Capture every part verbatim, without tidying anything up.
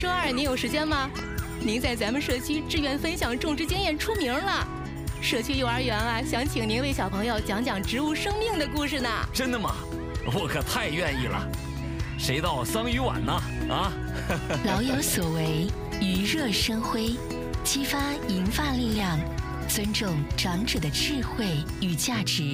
周二您有时间吗？您在咱们社区志愿分享种植经验出名了，社区幼儿园啊，想请您为小朋友讲讲植物生命的故事呢。 真的吗？我可太愿意了。谁到桑榆晚呢？啊！ 老有所为，余热生辉，激发银发力量，尊重长者的智慧与价值。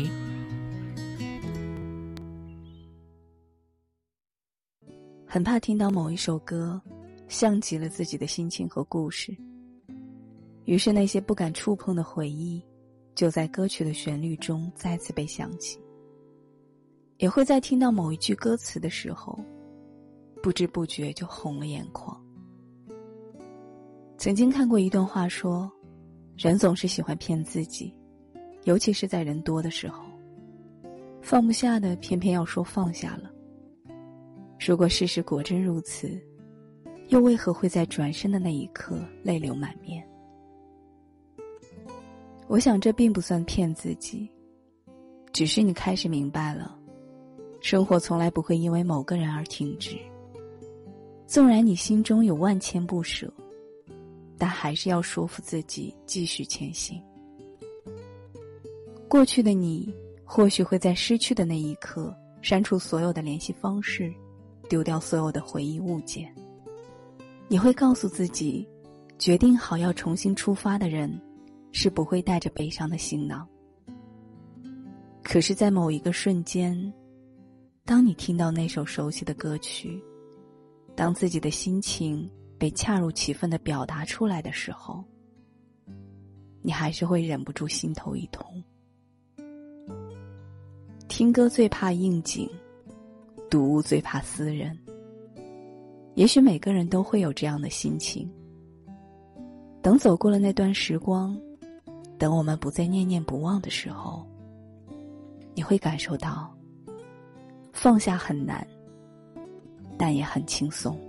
很怕听到某一首歌像极了自己的心情和故事，于是那些不敢触碰的回忆就在歌曲的旋律中再次被想起。也会在听到某一句歌词的时候不知不觉就红了眼眶。曾经看过一段话说，人总是喜欢骗自己，尤其是在人多的时候，放不下的偏偏要说放下了。如果事实果真如此，又为何会在转身的那一刻泪流满面？我想这并不算骗自己，只是你开始明白了，生活从来不会因为某个人而停止。纵然你心中有万千不舍，但还是要说服自己继续前行。过去的你或许会在失去的那一刻删除所有的联系方式，丢掉所有的回忆物件。你会告诉自己，决定好要重新出发的人是不会带着悲伤的行囊。可是在某一个瞬间，当你听到那首熟悉的歌曲，当自己的心情被恰如其分地表达出来的时候，你还是会忍不住心头一痛。听歌最怕应景，读物最怕私人。也许每个人都会有这样的心情，等走过了那段时光，等我们不再念念不忘的时候，你会感受到放下很难，但也很轻松。